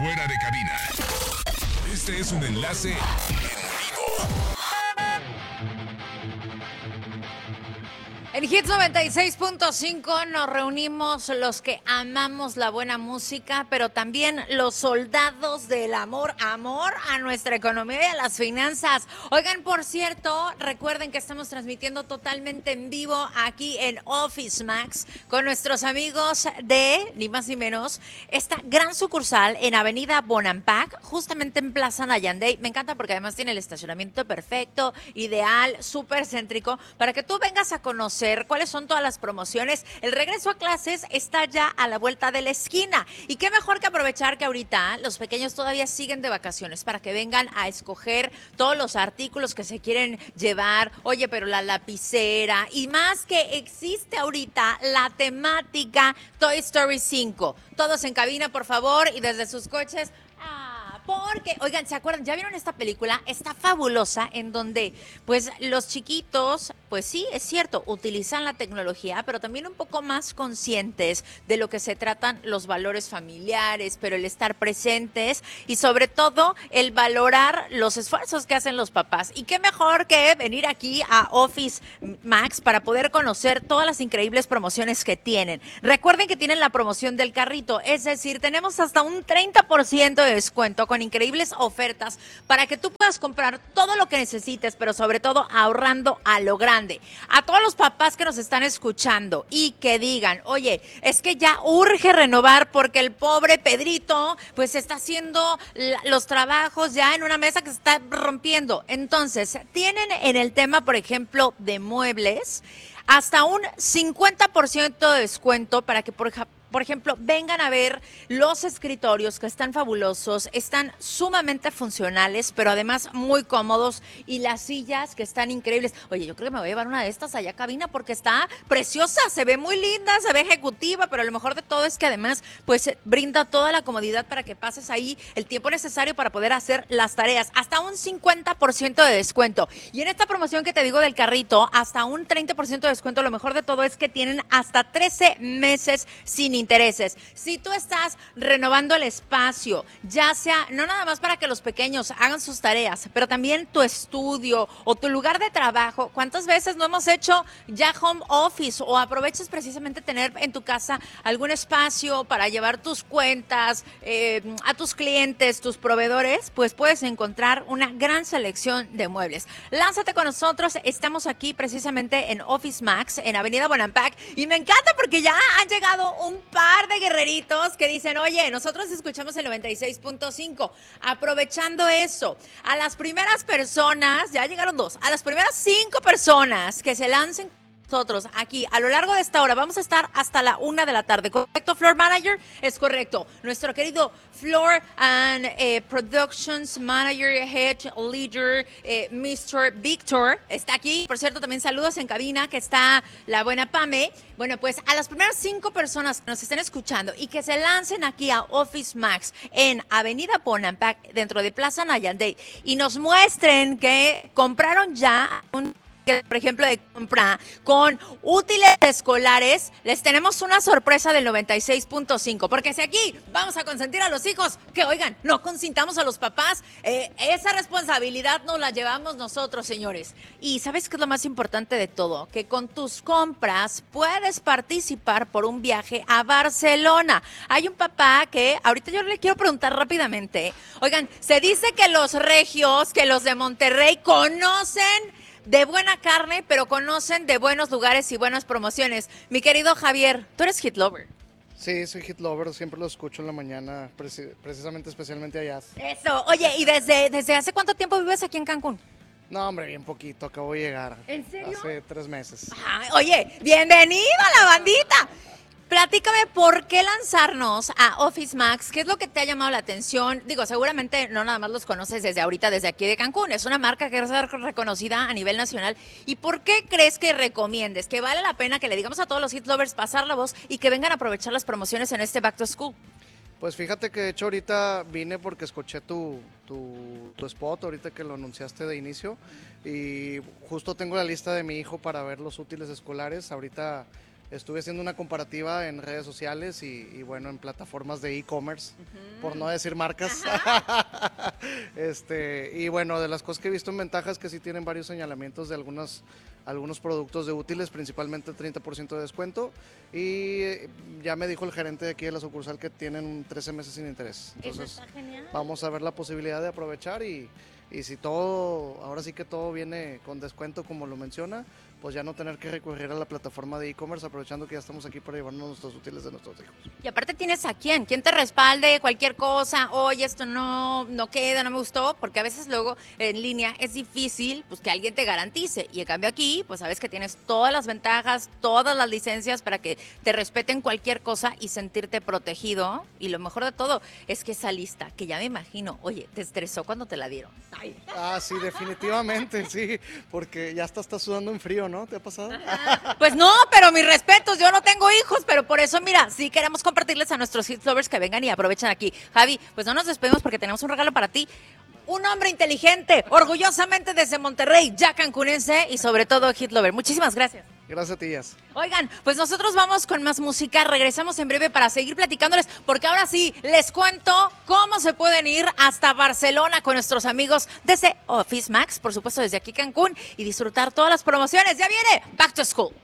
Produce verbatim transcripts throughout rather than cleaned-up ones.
fuera de cabina. Este es un enlace en vivo. En Hits noventa y seis punto cinco nos reunimos los que amamos la buena música, pero también los soldados del amor, amor a nuestra economía y a las finanzas. Oigan, por cierto, recuerden que estamos transmitiendo totalmente en vivo aquí en Office Max con nuestros amigos de, ni más ni menos, esta gran sucursal en Avenida Bonampak, justamente en Plaza Nayandey. Me encanta porque además tiene el estacionamiento perfecto, ideal, súper céntrico, para que tú vengas a conocer cuáles son todas las promociones. El regreso a clases está ya a la vuelta de la esquina. Y qué mejor que aprovechar que ahorita los pequeños todavía siguen de vacaciones para que vengan a escoger todos los artículos que se quieren llevar. Oye, pero la lapicera y más que existe ahorita la temática Toy Story cinco. Todos en cabina, por favor, y desde sus coches. Ah, porque, oigan, ¿se acuerdan? ¿Ya vieron esta película? Está fabulosa, en donde, pues, los chiquitos, pues sí, es cierto, utilizan la tecnología, pero también un poco más conscientes de lo que se tratan los valores familiares, pero el estar presentes y sobre todo el valorar los esfuerzos que hacen los papás. Y qué mejor que venir aquí a Office Max para poder conocer todas las increíbles promociones que tienen. Recuerden que tienen la promoción del carrito, es decir, tenemos hasta un treinta por ciento de descuento con increíbles ofertas para que tú puedas comprar todo lo que necesites, pero sobre todo ahorrando a lo grande. A todos los papás que nos están escuchando y que digan, oye, es que ya urge renovar porque el pobre Pedrito pues está haciendo los trabajos ya en una mesa que se está rompiendo. Entonces, tienen en el tema, por ejemplo, de muebles, hasta un cincuenta por ciento de descuento para que, por ejemplo, Por ejemplo, vengan a ver los escritorios que están fabulosos, están sumamente funcionales, pero además muy cómodos, y las sillas que están increíbles. Oye, yo creo que me voy a llevar una de estas allá a cabina porque está preciosa, se ve muy linda, se ve ejecutiva, pero lo mejor de todo es que además pues brinda toda la comodidad para que pases ahí el tiempo necesario para poder hacer las tareas. Hasta un cincuenta por ciento de descuento. Y en esta promoción que te digo del carrito, hasta un treinta por ciento de descuento. Lo mejor de todo es que tienen hasta trece meses sin intereses. Si tú estás renovando el espacio, ya sea, no nada más para que los pequeños hagan sus tareas, pero también tu estudio o tu lugar de trabajo. ¿Cuántas veces no hemos hecho ya home office o aprovechas precisamente tener en tu casa algún espacio para llevar tus cuentas eh, a tus clientes, tus proveedores? Pues puedes encontrar una gran selección de muebles. Lánzate con nosotros, estamos aquí precisamente en Office Max, en Avenida Bonampak, y me encanta porque ya han llegado un par de guerreritos que dicen, oye, nosotros escuchamos el noventa y seis punto cinco. Aprovechando eso, a las primeras personas, ya llegaron dos, a las primeras cinco personas que se lancen nosotros aquí a lo largo de esta hora, vamos a estar hasta la una de la tarde. ¿Correcto, Floor Manager? Es correcto. Nuestro querido Floor and eh, Productions Manager, Head Leader, eh, mister Víctor, está aquí. Por cierto, también saludos en cabina, que está la buena Pame. Bueno, pues a las primeras cinco personas que nos estén escuchando y que se lancen aquí a Office Max en Avenida Bonampak, dentro de Plaza Nayandey, y nos muestren que compraron ya un, que, por ejemplo, de compra con útiles escolares, les tenemos una sorpresa del noventa y seis punto cinco, porque si aquí vamos a consentir a los hijos, que oigan, no consintamos a los papás, eh, esa responsabilidad nos la llevamos nosotros, señores. Y ¿sabes qué es lo más importante de todo? Que con tus compras puedes participar por un viaje a Barcelona. Hay un papá que, ahorita yo le quiero preguntar rápidamente, oigan, se dice que los regios, que los de Monterrey conocen de buena carne, pero conocen de buenos lugares y buenas promociones. Mi querido Javier, tú eres hit lover. Sí, soy hit lover, siempre lo escucho en la mañana, preci- precisamente, especialmente allá. Eso, oye, ¿y desde, desde hace cuánto tiempo vives aquí en Cancún? No, hombre, bien poquito, acabo de llegar. ¿En serio? Hace tres meses. Ay, oye, bienvenido a la bandita. Platícame, ¿por qué lanzarnos a Office Max? ¿Qué es lo que te ha llamado la atención? Digo, seguramente no nada más los conoces desde ahorita, desde aquí de Cancún. Es una marca que es reconocida a nivel nacional. ¿Y por qué crees que recomiendes, que vale la pena que le digamos a todos los hit lovers pasar la voz y que vengan a aprovechar las promociones en este Back to School? Pues fíjate que de hecho ahorita vine porque escuché tu, tu, tu spot, ahorita que lo anunciaste de inicio, y justo tengo la lista de mi hijo para ver los útiles escolares. Ahorita estuve haciendo una comparativa en redes sociales y, y bueno, en plataformas de e-commerce, uh-huh. por no decir marcas. este, y bueno, de las cosas que he visto en ventajas que sí tienen varios señalamientos de algunas, algunos productos de útiles, principalmente treinta por ciento de descuento, y ya me dijo el gerente de aquí de la sucursal que tienen trece meses sin interés. Entonces, eso está genial. Vamos a ver la posibilidad de aprovechar y, y si todo, ahora sí que todo viene con descuento como lo menciona, pues ya no tener que recurrir a la plataforma de e-commerce, aprovechando que ya estamos aquí para llevarnos nuestros útiles de nuestros hijos. Y aparte tienes a quién, quién te respalde cualquier cosa, oye, esto no, no queda, no me gustó, porque a veces luego en línea es difícil pues que alguien te garantice, y en cambio aquí, pues sabes que tienes todas las ventajas, todas las licencias para que te respeten cualquier cosa y sentirte protegido, y lo mejor de todo es que esa lista, que ya me imagino, oye, te estresó cuando te la dieron. Ay. Ah, sí, definitivamente, sí, porque ya hasta estás sudando en frío, ¿no? ¿Te ha pasado? Ajá. Pues no, pero mis respetos, yo no tengo hijos, pero por eso, mira, sí queremos compartirles a nuestros Hits Lovers que vengan y aprovechen aquí. Javi, pues no nos despedimos porque tenemos un regalo para ti. Un hombre inteligente, orgullosamente desde Monterrey, ya cancunense y sobre todo Hit Lover. Muchísimas gracias. Gracias a ti, Jess. Oigan, pues nosotros vamos con más música, regresamos en breve para seguir platicándoles, porque ahora sí, les cuento cómo se pueden ir hasta Barcelona con nuestros amigos desde Office Max, por supuesto desde aquí Cancún, y disfrutar todas las promociones. Ya viene Back to School.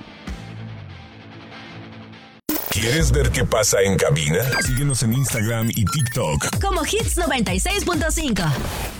¿Quieres ver qué pasa en cabina? Síguenos en Instagram y TikTok como Hits noventa y seis punto cinco.